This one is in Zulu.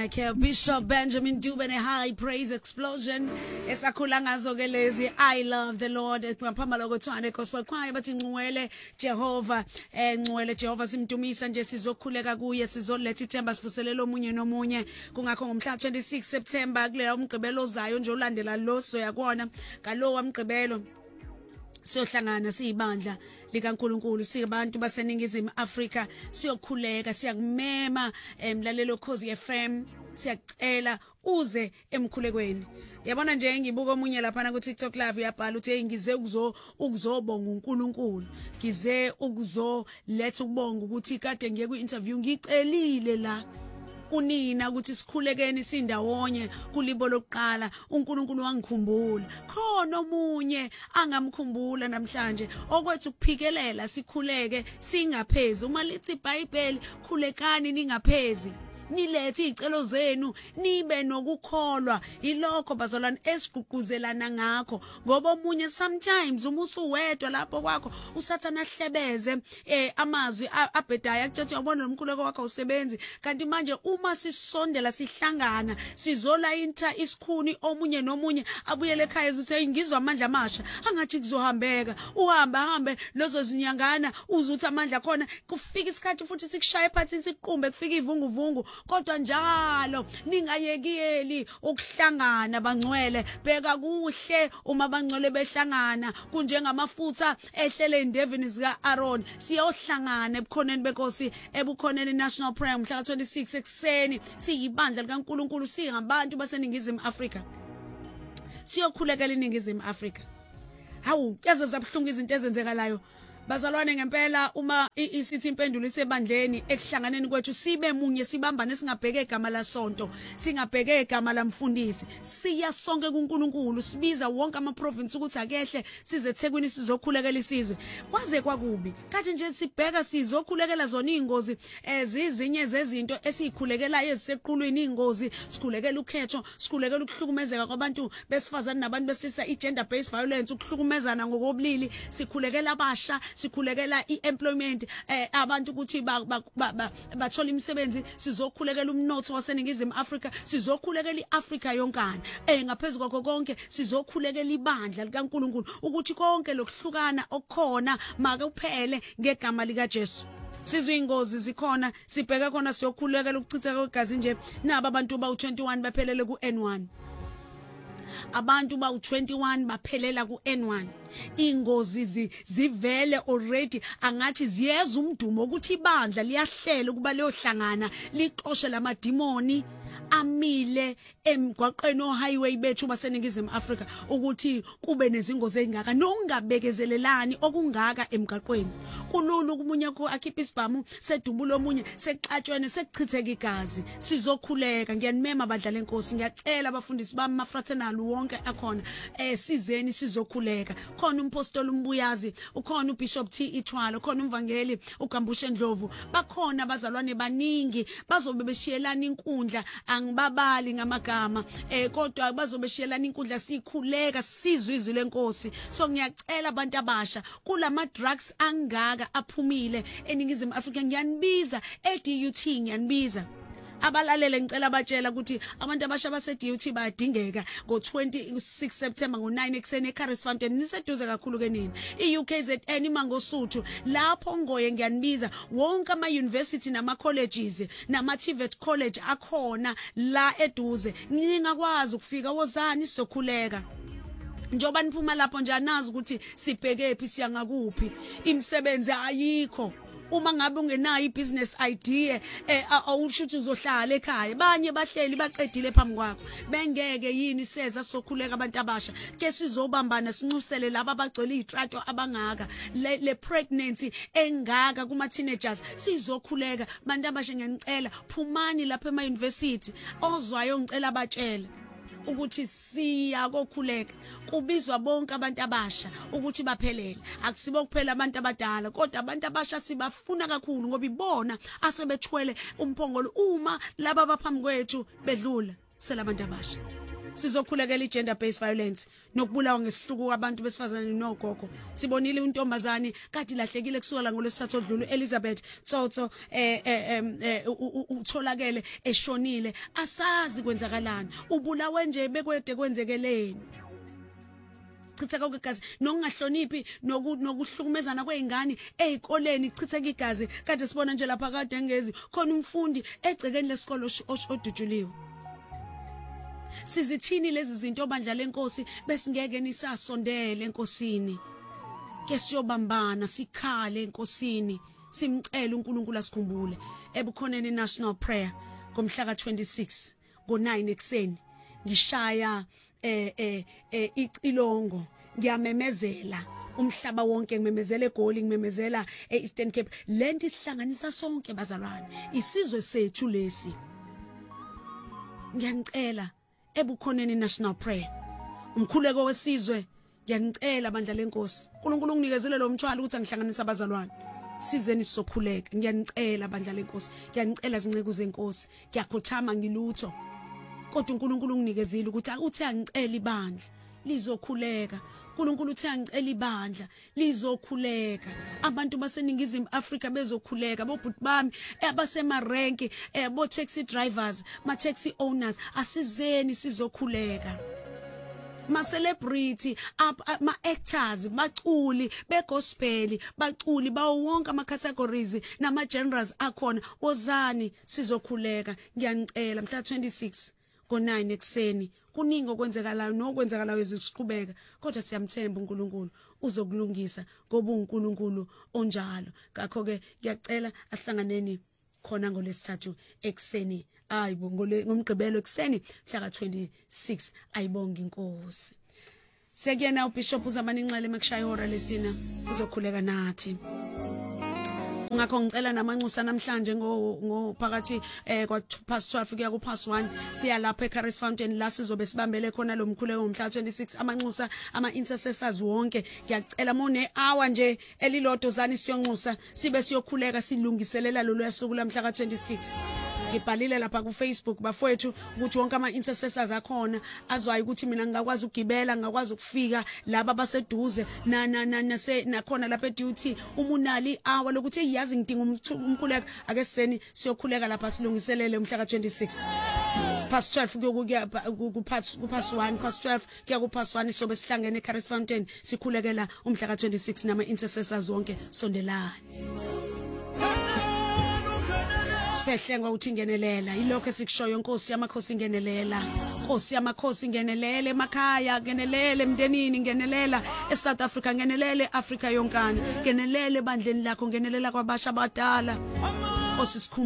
like Bishop Benjamin Dube High Praise Explosion esakhula ngazo ke lezi I love the Lord ngaphambi lokuthwane gospel choir bathi ngcwele Jehova ngcwele Jehova simdumisa nje sizokhuleka kuye sizoletha ithemba sivuselele omunye nomunye kungakho ngomhla 26 September kuleyo umgqibelo ozayo nje olandela lo soyakona ngalo wamgqibelo siyohlangana siyibandla likaNkuluNkulu siyabantu baseningizimu Afrika siyokhuleka siyakumema emlalelo Khosi FM siyacela uze emkhulekweni yabona nje ngibuka omunye lapha ku TikTok live uyabhala uthi ngize ukuzobonga uNkulunkulu ngize ukuzoletha ukubonga ukuthi kade ngiye ku interview ngicelile la kunina ukuthi sikhulekeni sindawonye kulibo lokuqala uNkulunkulu wangikhumbula khona omunye angamkhumbula namhlanje okwethu kuphikelela sikhuleke singaphezi uma lithi iBhayibheli khulekani ningaphezi nilethe izicelo zenu nibe nokukholwa ilokho bazalwane esiguquzelana ngakho ngoba omunye sometimes uma usuwedwa lapho kwakho usathana hlebeze amazwi abhedayo akuthi uyabona nomkhuleko wakho usebenzi kanti manje uma sisondela sihlangana sizola isikhuni omunye nomunye abuyele ekhaya uthi ngizwa amandla amasha angathi kuzohambeka uhambe lozo zinyangana uzuthi amandla khona kufika isikhathi futhi sikushaya phansi siqumbe kufika ivunguvungu kodwa njalo ningayekiyeli ukuhlangana bangcwele bheka kuhle uma bangcwele behlangana kunjengamafutha ehlele indevini zika Aaron siyohlangana ebukhoneni beNkosi ebukhoneni National Prayer mhla 26 ekseni siyibandla likaNkuluNkulu singabantu baseningizimu Afrika siyokhulekela iningizimu Afrika hawu yazo zabhlungu izinto ezenzekalayo bazalwane ngempela uma isithi impendulo isebandleni ekuhlanganeni kwethu sibe munye sibambane singabheke igama la sonto singabheke igama la mfundisi siya sonke kuNkulunkulu sibiza wonke ama province ukuthi akehle size eThekwini sizokhulekela isizwe kwaze kwakubi kanti nje sibheka sizokhulekela zona ingozi ezizinye zezinto esikhulekelayo eziseqhulwini ingozi sikhulekela ukhetho sikhulekela ukuhlukumezeka kwabantu besifazana nabantu besisa igender based violence ukuhlukumezana ngokobulili sikhulekela abasha sikhulekela iemployment abantu ukuthi bathola imisebenzi sizokhulekela umnotho waseningizimu Afrika sizokhulekela iAfrika yonkana ngaphezulu kwakho konke sizokhulekela ibandla likaNkuluNkulu ukuthi konke lokuhlukana okukhona makuphele ngegama lika Jesu sizwe ingozi zikhona sibheka khona siyokhulekela ukuchitheka kwegazi nje naba abantu ba21 baphelele ku N1 abantu ba21 baphelela ku N1 ingozi zivele already angathi ziyeza umdumo ukuthi ibandla liyahlela kuba leyohlangana liqoshe lamadimoni amile emgwaqeni ohighway bethu baseningizimu Afrika ukuthi kube nezingozi ezingaka nokungabekezelelani okungaka emgaqweni kululu kumunye ko akhipha isibhamu sedubulo omunye seqatshweni sekuchitheka igazi sizokhuleka ngiyanimema abadlala enkosi ngiyacela abafundisi bami mafraternal wonke akhona sizeni sizokhuleka khona umpostoli umbuyazi ukhona uBishop T Ithwala khona umvangeli uGambushe Ndlovu bakhona abazalwane baningi bazobe beshiyelana inkundla angibabali ngamagama kodwa bazobeshiyelana inkundla sikhuleka sizwe izwi lenkosi so ngiyacela abantu abasha kulama drugs angaka aphumile eningizimu Afrika ngiyanibiza eDUT ngiyanibiza abalalele ngicela abatshela ukuthi abantu abasha base DUT bayadingeka ngo26 September ngo9 ekseni eCaris Fountain niseduze kakhulu ke nini iUKZN imangosuthu lapho ngoye ngiyanibiza wonke ama university nama colleges nama TVET college akhona la eduze ngingakwazi ukufika wozani sizokhuleka njoba niphuma lapho nje anazi ukuthi sibheke phi siya ngakuphi imisebenzi ayikho uma ngabe ungenayo ibusiness idea awusho ukuthi uzohlala ekhaya banye bahleli baqedile phambi kwakho bengeke yini seza sokhuleka abantu abasha ke sizobambana sincusele laba abagcwele izitrato abangaka le pregnancy engaka kuma teenagers sizokhuleka abantu abasha ngiyanicela phumani lapha ema university ozwayo ngicela abatshela ukuthi siya kokhuleka kubizwa bonke abantu abasha ukuthi baphelele akusibo kuphela abantu abadala kodwa abantu abasha sibafuna kakhulu ngoba ibona asebethwele umphongolo uma laba baphambi kwethu bedlula selabantu abasha sizokhulekela igender based violence nokubulawa ngesihluku kwabantu besifazane nogogo. Sibonile untombazane kade lahlekile kusukela ngolesithathu odlulu Elizabeth Tsotso utholakele eshonile asazi kwenzakalani ubulawe nje bekwede kwenzekeleni. Chitheka kwegazi nokungahloniphi nokuhlukumezana kweingane ezikoleni chitheka igazi kade sibona nje lapha kade engezi khona umfundi egcekeni lesikolo odutshuliwe. Sizithini lezi zinto bandla lenkosi besingeke nisasondele enkosini ke siyobambana sikhale enkosini simcela uNkulunkulu asikhumbule ebukhoneni national prayer ngomhla ka26 ngo9 ekseni ngishaya icilongo ngiyamemezela umhlaba wonke ngimemezela eGoli ngimemezela eEastern Cape lento isihlanganisa sonke bazalwane isizwe sethu lesi ngiyanicela ebukhoneni national prayer umkhuleko wesizwe ngiyanicela bandla lenkosi uNkulunkulu unginikezele lo mthwalo ukuthi angihlanganisa abazalwane sizeni sizokhuleka ngiyanicela bandla lenkosi ngiyanicela zinceke zenkosi ngiyakhothama ngilutho kodwa uNkulunkulu unginikezile ukuthi uthe angicela ibandla lizokhuleka uNkulunkulu uthe angicela ibandla lizokhuleka abantu baseningizimu Afrika bezokhuleka bobhuti bami abasemarenki bo taxi drivers ma taxi owners asizeni sizokhuleka ma celebrity ma actors baculi begospel baculi bawo wonke ama categories nama genres akhona wozani sizokhuleka ngiyanicela mhla 26 ngo9 ekseni kuningi okwenzekalayo nokwenzekalayo eziqhubeka kodwa siyamthemba uNkulunkulu uzokulungisa ngoba uNkulunkulu onjalo ngakho ke ngiyacela asihlanganeni khona ngolesithathu ekseni ayibo ngomgqibelo ekseni mhla ka26 ayibonga inkosi sekuyena uBishop uZamaninxele emakushaya ihora lesina uzokhuleka nathi ngakho ngicela namanxusa namhlanje ngo phakathi kwa past 12 kuya ku past 1 siya lapha eCaris Fountain la sizobe sibambele khona lo mkhuleko ngomhla 26 amanxusa ama intercessors wonke ngiyacela mone hour nje elilodwa zani siyonxusa sibe siyokhuleka silungiselela lo lwasuku lamhla ka26 ngibhalile lapha ku Facebook bafowethu ukuthi wonke ama intercessors akhona azwayo ukuthi mina ngingakwazi ukugibela ngakwazi ukufika laba baseduze nakhona lapha duty umunali hour lokuthi yazi ngidinga umkhuleko ake seni siyokhuleka lapha silungiselele umhla ka26 past 12 kuya ku past 1 past 12 kuya ku past 1 sobe sihlangene eCaris Fountain sikhulekela umhla ka26 nama intercessors wonke sondelani siphehlengwa uthi ngenelela ilokho esikushoyo inkosi yamakhosi ingenelela inkosi yamakhosi ingenelele emakhaya ngenelele emndenini ngenelela eSouth Africa ngenelele Africa yonkana ngenelele bandleni lakho ngenelela kwabasha abadala inkosi